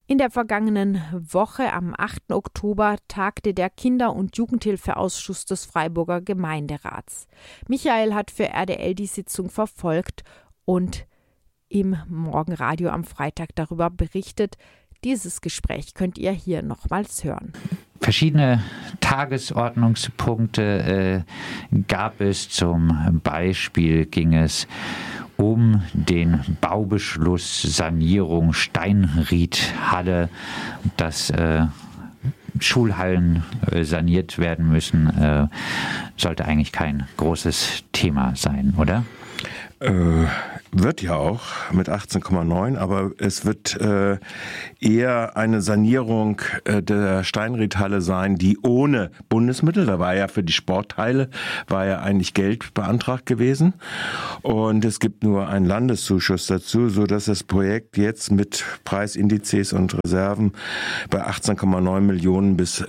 In der vergangenen Woche, am 8. Oktober, tagte der Kinder- und Jugendhilfeausschuss des Freiburger Gemeinderats. Michael hat für RDL die Sitzung verfolgt und im Morgenradio am Freitag darüber berichtet. Dieses Gespräch könnt ihr hier nochmals hören. Verschiedene Tagesordnungspunkte gab es. Zum Beispiel ging es um den Baubeschluss Sanierung Steinriedhalle, dass Schulhallen saniert werden müssen, sollte eigentlich kein großes Thema sein, oder? Wird ja auch mit 18,9, aber es wird eher eine Sanierung der Steinriedhalle sein, die ohne Bundesmittel, da war ja für die Sportteile, war ja eigentlich Geld beantragt gewesen und es gibt nur einen Landeszuschuss dazu, so dass das Projekt jetzt mit Preisindizes und Reserven bei 18,9 Millionen bis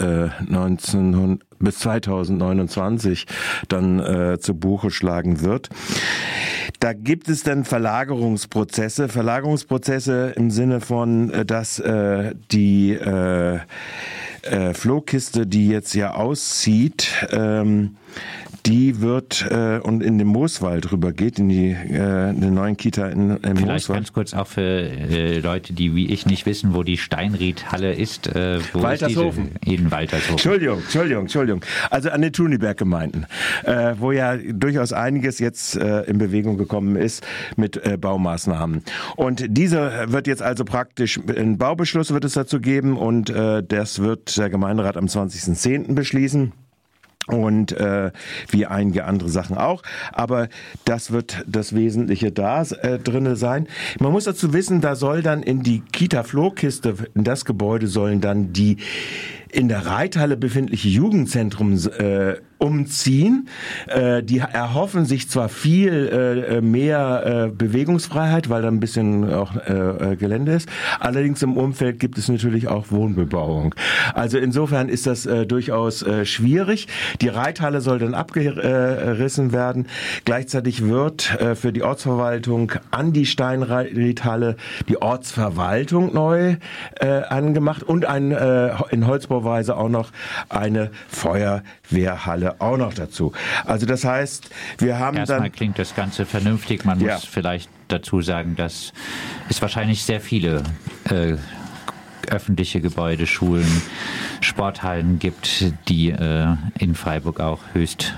2029 dann zu Buche schlagen wird. Da gibt es dann Verlagerungsprozesse im Sinne von, dass die Flohkiste, die jetzt ja auszieht, die wird und in den Mooswald rübergeht, in die neuen Kita im Vielleicht Mooswald. Ganz kurz auch für Leute, die wie ich nicht wissen, wo die Steinriedhalle ist. Wo Waltershofen. Ist in Waltershofen. Entschuldigung. Also an den Thuniberg-Gemeinden, wo ja durchaus einiges jetzt in Bewegung gekommen ist mit Baumaßnahmen. Und diese wird jetzt also praktisch, einen Baubeschluss wird es dazu geben und das wird der Gemeinderat am 20.10. beschließen. Und wie einige andere Sachen auch. Aber das wird das Wesentliche da drinne sein. Man muss dazu wissen, da soll dann in die Kita-Flohkiste, in das Gebäude sollen dann die in der Reithalle befindliche Jugendzentrum umziehen. Die erhoffen sich zwar viel mehr Bewegungsfreiheit, weil da ein bisschen auch Gelände ist. Allerdings im Umfeld gibt es natürlich auch Wohnbebauung. Also insofern ist das durchaus schwierig. Die Reithalle soll dann abgerissen werden. Gleichzeitig wird für die Ortsverwaltung an die Steinriedhalle die Ortsverwaltung neu angemacht und in Holzbauweise auch noch eine Feuerwehrhalle auch noch dazu. Also das heißt, wir haben Erstmal klingt das Ganze vernünftig. Man muss vielleicht dazu sagen, dass es wahrscheinlich sehr viele öffentliche Gebäude, Schulen, Sporthallen gibt, die in Freiburg auch höchst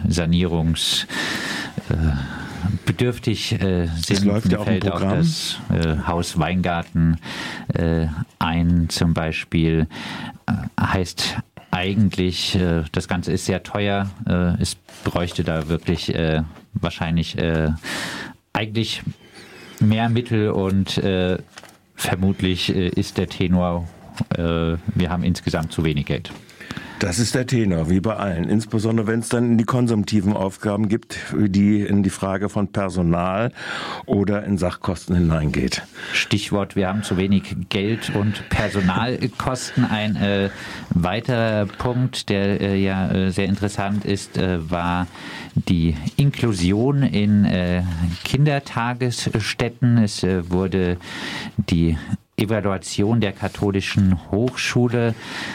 sanierungsbedürftig sind. Es läuft ja auch ein Fällt Programm. auch das Haus Weingarten ein zum Beispiel. Heißt eigentlich, das Ganze ist sehr teuer. Es bräuchte da wirklich wahrscheinlich eigentlich mehr Mittel und vermutlich ist der Tenor, wir haben insgesamt zu wenig Geld. Das ist der Tenor, wie bei allen. Insbesondere, wenn es dann in die konsumtiven Aufgaben gibt, die in die Frage von Personal oder in Sachkosten hineingeht. Stichwort, wir haben zu wenig Geld und Personalkosten. Ein weiterer Punkt, der ja sehr interessant ist, war die Inklusion in Kindertagesstätten. Es wurde die Evaluation der Katholischen Hochschule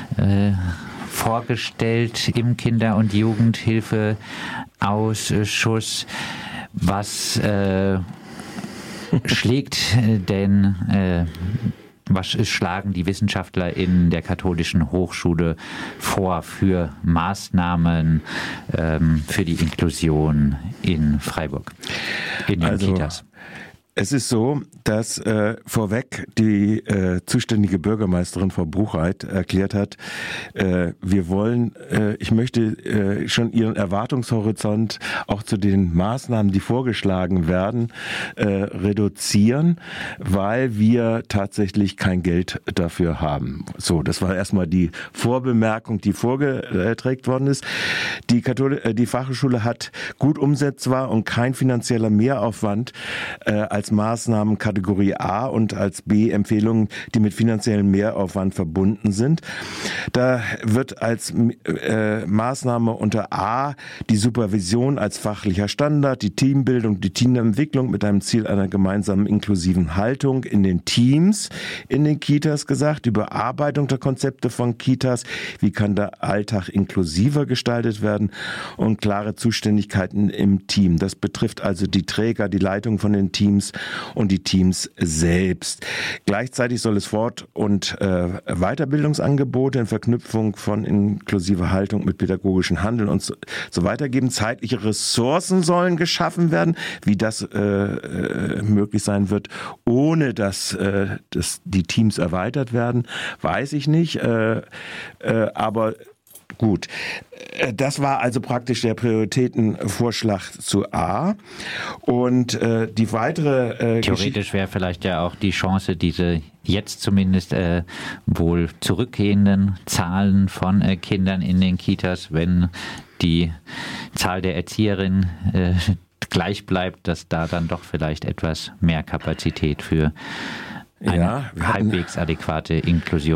vorgestellt im Kinder- und Jugendhilfeausschuss. Was was schlagen die Wissenschaftler in der Katholischen Hochschule vor für Maßnahmen für die Inklusion in Freiburg, in den Kitas? Es ist so, dass vorweg die zuständige Bürgermeisterin Frau Buchheit erklärt hat, ich möchte schon ihren Erwartungshorizont auch zu den Maßnahmen, die vorgeschlagen werden, reduzieren, weil wir tatsächlich kein Geld dafür haben. So, das war erstmal die Vorbemerkung, die vorgetragen worden ist. Die Fachhochschule hat gut umsetzbar und kein finanzieller Mehraufwand als als Maßnahmen Kategorie A und als B Empfehlungen, die mit finanziellem Mehraufwand verbunden sind. Da wird als Maßnahme unter A die Supervision als fachlicher Standard, die Teambildung, die Teamentwicklung mit einem Ziel einer gemeinsamen inklusiven Haltung in den Teams, in den Kitas gesagt, die Überarbeitung der Konzepte von Kitas, wie kann der Alltag inklusiver gestaltet werden und klare Zuständigkeiten im Team. Das betrifft also die Träger, die Leitung von den Teams und die Teams selbst. Gleichzeitig soll es Fort- und Weiterbildungsangebote in Verknüpfung von inklusiver Haltung mit pädagogischem Handeln und so weiter geben. Zeitliche Ressourcen sollen geschaffen werden. Wie das möglich sein wird, ohne dass die Teams erweitert werden, weiß ich nicht. Aber gut, das war also praktisch der Prioritätenvorschlag zu A. Und die weitere Theoretisch wäre vielleicht ja auch die Chance, diese jetzt zumindest wohl zurückgehenden Zahlen von Kindern in den Kitas, wenn die Zahl der Erzieherinnen gleich bleibt, dass da dann doch vielleicht etwas mehr Kapazität für eine halbwegs adäquate Inklusion